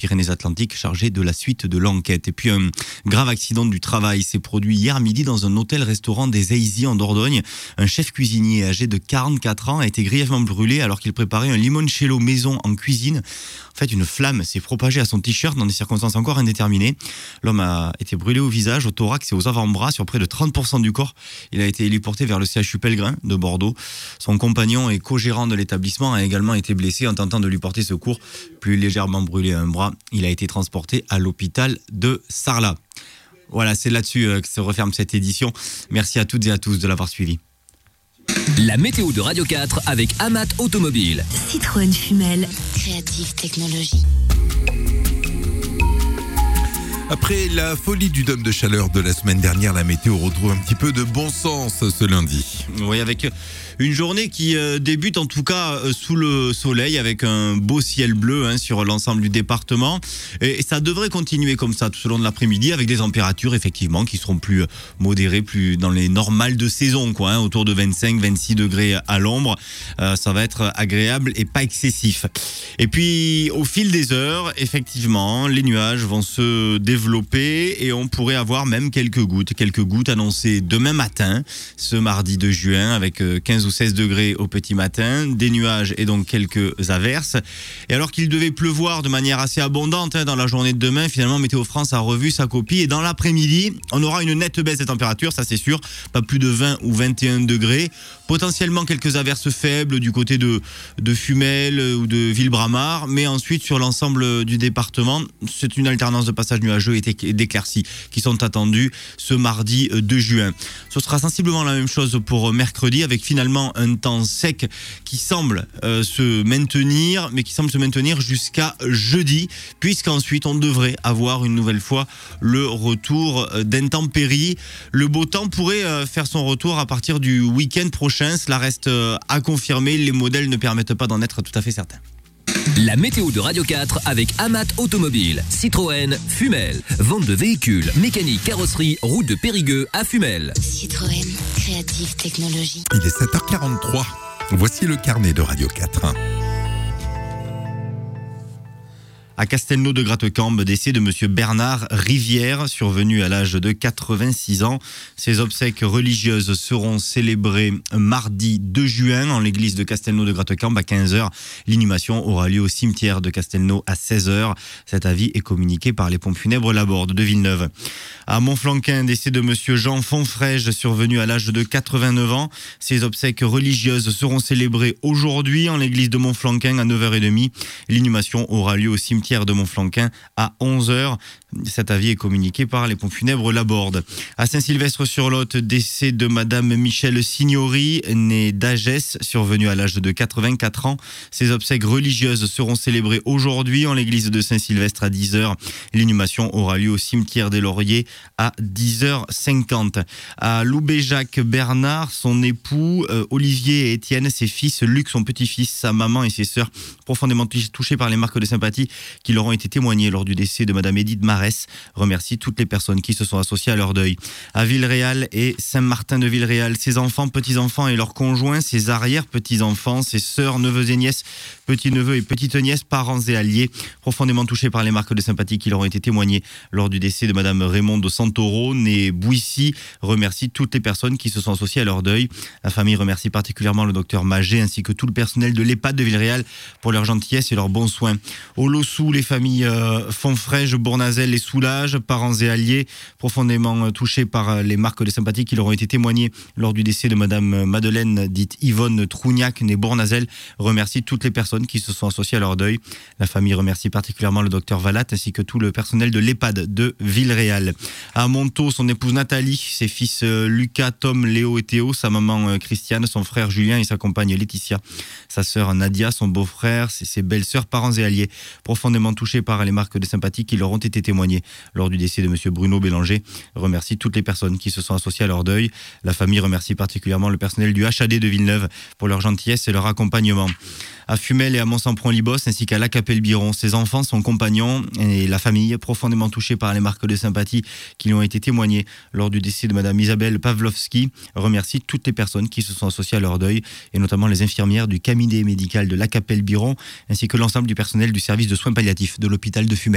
Pyrénées-Atlantiques chargé de la suite de l'enquête. Et puis un grave accident du travail s'est produit hier midi dans un hôtel-restaurant des Aisy en Dordogne. Un chef cuisinier âgé de 44 ans a été grièvement brûlé alors qu'il préparait un limoncello maison en cuisine. En fait, une flamme s'est propagée à son t-shirt dans des circonstances encore indéterminées. L'homme a été brûlé au visage, au thorax et aux avant-bras sur près de 30% du corps. Il a été héliporté vers le CHU Pellegrin de Bordeaux. Son compagnon et co-gérant de l'établissement a également été blessé en tentant de lui porter secours. Plus légèrement brûlé à un bras, il a été transporté à l'hôpital de Sarlat. Voilà, c'est là-dessus que se referme cette édition. Merci à toutes et à tous de l'avoir suivi. La météo de Radio 4 avec Amat Automobile. Citroën Fumel. Creative Technologies. Après la folie du dôme de chaleur de la semaine dernière, la météo retrouve un petit peu de bon sens ce lundi. Oui, avec une journée qui débute en tout cas sous le soleil avec un beau ciel bleu sur l'ensemble du département. Et ça devrait continuer comme ça tout au long de l'après-midi avec des températures effectivement qui seront plus modérées, plus dans les normales de saison, autour de 25-26 degrés à l'ombre. Ça va être agréable et pas excessif. Et puis au fil des heures, effectivement, les nuages vont se développer et on pourrait avoir même quelques gouttes annoncées demain matin, ce mardi 2 juin, avec 15 ou 16 degrés au petit matin, des nuages et donc quelques averses. Et alors qu'il devait pleuvoir de manière assez abondante dans la journée de demain, finalement Météo France a revu sa copie et dans l'après-midi, on aura une nette baisse des températures, ça c'est sûr, pas plus de 20 ou 21 degrés, potentiellement quelques averses faibles du côté de Fumel ou de Villebramar, mais ensuite sur l'ensemble du département, c'est une alternance de passages nuageux et d'éclaircies qui sont attendus ce mardi 2 juin. Ce sera sensiblement la même chose pour mercredi avec finalement un temps sec qui semble se maintenir, mais qui semble se maintenir jusqu'à jeudi, puisqu'ensuite on devrait avoir une nouvelle fois le retour d'intempéries. Le beau temps pourrait faire son retour à partir du week-end prochain, cela reste à confirmer, les modèles ne permettent pas d'en être tout à fait certains. La météo de Radio 4 avec Amat Automobile. Citroën, Fumel. Vente de véhicules, mécanique, carrosserie, route de Périgueux à Fumel. Citroën, Creative Technologies. Il est 7h43. Voici le carnet de Radio 4. À Castelnau de Grattekamp, décès de monsieur Bernard Rivière, survenu à l'âge de 86 ans. Ses obsèques religieuses seront célébrées mardi 2 juin en l'église de Castelnau de Grattekamp à 15h. L'inhumation aura lieu au cimetière de Castelnau à 16h. Cet avis est communiqué par les pompes funèbres Laborde de Villeneuve. À Montflanquin, décès de monsieur Jean Fonfrège, survenu à l'âge de 89 ans. Ses obsèques religieuses seront célébrées aujourd'hui en l'église de Montflanquin à 9h30. L'inhumation aura lieu au cimetière de Montflanquin à 11h. Cet avis est communiqué par les pompes funèbres Laborde. À Saint-Sylvestre-sur-Lot, décès de madame Michèle Signori, née d'Agès, survenue à l'âge de 84 ans. Ses obsèques religieuses seront célébrées aujourd'hui en l'église de Saint-Sylvestre à 10h. L'inhumation aura lieu au cimetière des Lauriers à 10h50. À Loubet-Jacques Bernard, son époux, Olivier et Étienne, ses fils, Luc, son petit-fils, sa maman et ses sœurs, profondément touchés par les marques de sympathie qui leur ont été témoignées lors du décès de madame Édith Marès, remercie toutes les personnes qui se sont associées à leur deuil. À Villeréal et Saint-Martin-de-Villeréal, ses enfants, petits-enfants et leurs conjoints, ses arrière-petits-enfants, ses sœurs, neveux et nièces, petits-neveux et petites-nièces, parents et alliés, profondément touchés par les marques de sympathie qui leur ont été témoignées lors du décès de madame Raymonde Santoro, née Bouissy, remercie toutes les personnes qui se sont associées à leur deuil. La famille remercie particulièrement le docteur Magé ainsi que tout le personnel de l'EHPAD de Villeréal pour leur gentillesse et leurs bons soins. Au Lossou, les familles Fonfrège, Bournazel et Soulage, parents et alliés, profondément touchés par les marques de sympathie qui leur ont été témoignées lors du décès de madame Madeleine, dite Yvonne Trougnac, née Bournazel, remercie toutes les personnes qui se sont associées à leur deuil. La famille remercie particulièrement le docteur Valat ainsi que tout le personnel de l'EHPAD de Villeréal. À Montaut, son épouse Nathalie, ses fils Lucas, Tom, Léo et Théo, sa maman Christiane, son frère Julien et sa compagne Laetitia, sa sœur Nadia, son beau-frère, ses belles-sœurs, parents et alliés, profondément touchés par les marques de sympathie qui leur ont été témoignées lors du décès de monsieur Bruno Bélanger, remercie toutes les personnes qui se sont associées à leur deuil. La famille remercie particulièrement le personnel du HAD de Villeneuve pour leur gentillesse et leur accompagnement. À Fumel et à Mont-Sampron-Libos ainsi qu'à La Capelle-Biron, ses enfants, son compagnon et la famille profondément touchés par les marques de sympathie qui lui ont été témoignées lors du décès de madame Isabelle Pavlovski, remercie toutes les personnes qui se sont associées à leur deuil et notamment les infirmières du cabinet médical de La Capelle-Biron ainsi que l'ensemble du personnel du service de soins palliatifs de l'hôpital de Fumel.